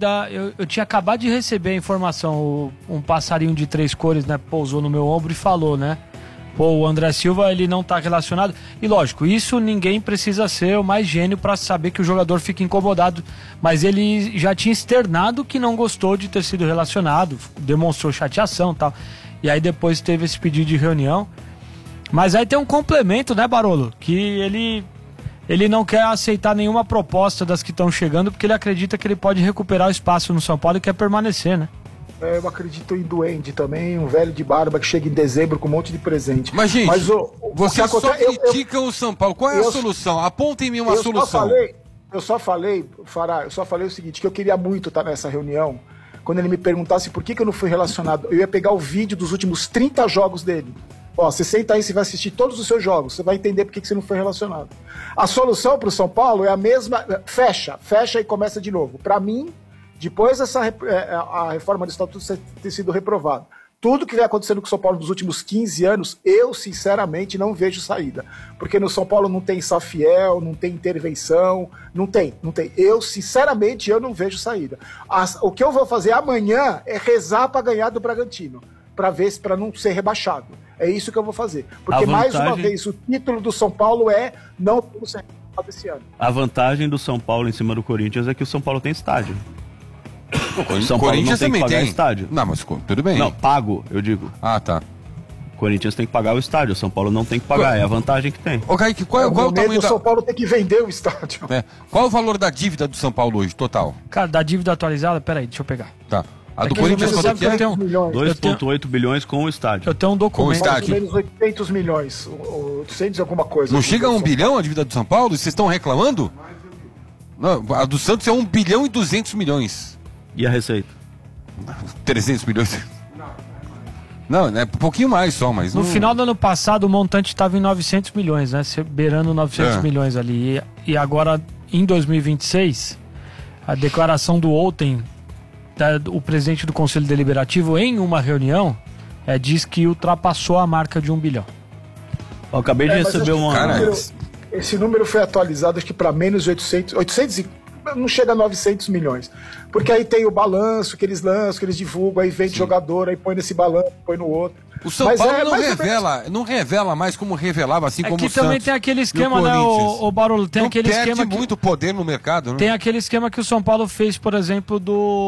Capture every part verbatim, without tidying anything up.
ainda... Eu, eu tinha acabado de receber a informação, o, um passarinho de três cores, né, pousou no meu ombro e falou, né? Pô, o André Silva, ele não tá relacionado. E lógico, isso ninguém precisa ser o mais gênio para saber que o jogador fica incomodado. Mas ele já tinha externado que não gostou de ter sido relacionado, demonstrou chateação e tal. E aí depois teve esse pedido de reunião. Mas aí tem um complemento, né, Barolo? Que ele, ele não quer aceitar nenhuma proposta das que estão chegando, porque ele acredita que ele pode recuperar o espaço no São Paulo e quer permanecer, né? Eu acredito em Duende também, um velho de barba que chega em dezembro com um monte de presente. Mas, gente, Mas, o, você o só acontece, critica eu, eu, o São Paulo. Qual é eu, a solução? Apontem-me uma eu solução. Só falei, eu só falei, Fará, eu só falei o seguinte, que eu queria muito estar nessa reunião, quando ele me perguntasse por que, que eu não fui relacionado. Eu ia pegar o vídeo dos últimos trinta jogos dele. Ó, você senta aí, você vai assistir todos os seus jogos, você vai entender por que, que você não foi relacionado. A solução para o São Paulo é a mesma, fecha, fecha e começa de novo. Para mim, depois dessa, a reforma do Estatuto ter sido reprovada, tudo que vem acontecendo com o São Paulo nos últimos quinze anos, eu sinceramente não vejo saída. Porque no São Paulo não tem Safiel, não tem intervenção, não tem, não tem. Eu, sinceramente, eu não vejo saída. As, o que eu vou fazer amanhã é rezar para ganhar do Bragantino, para ver se para não ser rebaixado. É isso que eu vou fazer. Porque, vantagem... mais uma vez, o título do São Paulo é não ser rebaixado esse ano. A vantagem do São Paulo em cima do Corinthians é que o São Paulo tem estádio. O São Corinthians Paulo não tem também que pagar tem estádio. Não, mas tudo bem. Não, pago, eu digo. Ah, tá. O Corinthians tem que pagar o estádio, o São Paulo não tem que pagar, qual... é a vantagem que tem. Ô, Kaique, qual, é, qual é o tamanho da... O São Paulo tem que vender o estádio. É. Qual é o valor da dívida do São Paulo hoje, total? Cara, da dívida atualizada, peraí, deixa eu pegar. Tá. A é do Corinthians quanto é que é? dois vírgula oito bilhões com o estádio. Eu tenho um documento. Com o estádio. Mais ou menos oitocentos milhões, oitocentos alguma coisa. Não chega a um bilhão a dívida do São Paulo? Vocês estão reclamando? Não, a do Santos é um bilhão e duzentos milhões. E a receita? trezentos milhões. Não, é um pouquinho mais só, mas... No não... final do ano passado o montante estava em novecentos milhões, né? Beirando novecentos é. milhões ali. E, e agora, em dois mil e vinte e seis, a declaração do ontem, da, o presidente do Conselho Deliberativo, em uma reunião, é, diz que ultrapassou a marca de um bilhão. Eu acabei de é, receber uma... Cara, número, esse número foi atualizado, acho que para menos de oitocentos... oitocentos e... não chega a novecentos milhões. Porque aí tem o balanço que eles lançam, que eles divulgam, aí vende Sim. jogador, aí põe nesse balanço, põe no outro. O São Mas Paulo é, não mas revela, é... não revela mais como revelava, assim é como que o Santos. também tem aquele esquema, né, o, o Barolo, tem não aquele perde esquema que... muito poder no mercado, né? Tem aquele esquema que o São Paulo fez, por exemplo,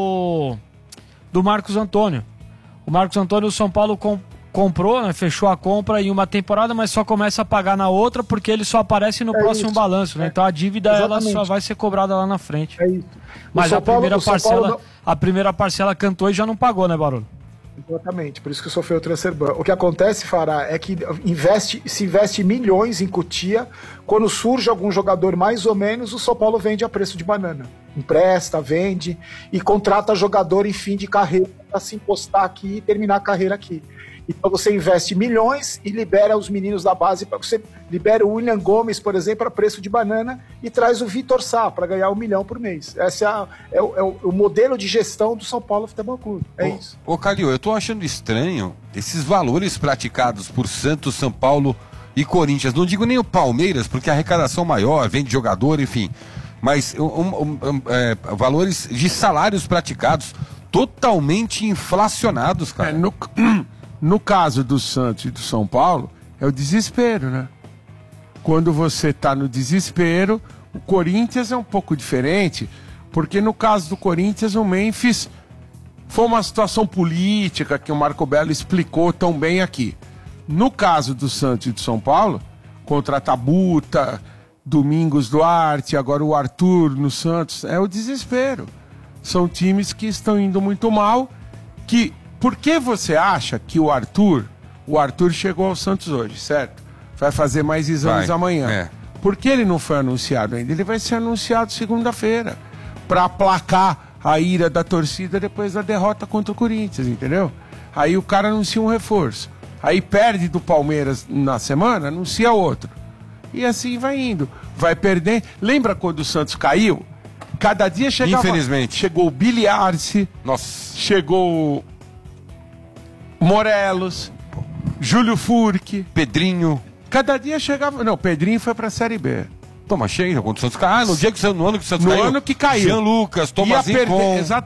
do do Marcos Antônio. O Marcos Antônio, o São Paulo com... comprou, né, fechou a compra em uma temporada, mas só começa a pagar na outra porque ele só aparece no é próximo isso. balanço, né? É. Então a dívida ela só vai ser cobrada lá na frente. É isso. Mas a Paulo, primeira parcela, não... a primeira parcela cantou e já não pagou, né, Barolo? Exatamente, por isso que sofreu o transfer ban. O que acontece, Fará, é que investe, se investe milhões em Cotia, quando surge algum jogador mais ou menos, o São Paulo vende a preço de banana. Empresta, vende e contrata jogador em fim de carreira para se impostar aqui e terminar a carreira aqui. Então você investe milhões e libera os meninos da base, para você libera o William Gomes, por exemplo, a preço de banana e traz o Vitor Sá para ganhar um milhão por mês. Esse é, a, é, o, é o modelo de gestão do São Paulo Futebol Clube. É ô, isso. Ô, Calil, eu tô achando estranho esses valores praticados por Santos, São Paulo e Corinthians. Não digo nem o Palmeiras, porque a arrecadação maior, vende jogador, enfim. Mas um, um, um, é, valores de salários praticados totalmente inflacionados, cara. É, no... No caso do Santos e do São Paulo, é o desespero, né? Quando você está no desespero, o Corinthians é um pouco diferente, porque no caso do Corinthians, o Memphis foi uma situação política que o Marco Belo explicou tão bem aqui. No caso do Santos e do São Paulo, contra a Tabuta, Domingos Duarte, agora o Arthur no Santos, é o desespero. São times que estão indo muito mal, que... Por que você acha que o Arthur, o Arthur chegou ao Santos hoje, certo? Vai fazer mais exames vai, amanhã. É. Por que ele não foi anunciado ainda? Ele vai ser anunciado segunda-feira, para aplacar a ira da torcida depois da derrota contra o Corinthians, entendeu? Aí o cara anuncia um reforço. Aí perde do Palmeiras na semana, anuncia outro. E assim vai indo. Vai perder. Lembra quando o Santos caiu? Cada dia chegava... Infelizmente. Chegou o Billy Arce. Nossa. Chegou... Morelos, Júlio Furque, Pedrinho. Cada dia chegava... Não, Pedrinho foi pra Série B. Toma cheio, quando o Santos caiu. Ah, no dia que no ano que o Santos no caiu. No ano que caiu. Jean Lucas, Thomas Ia perder,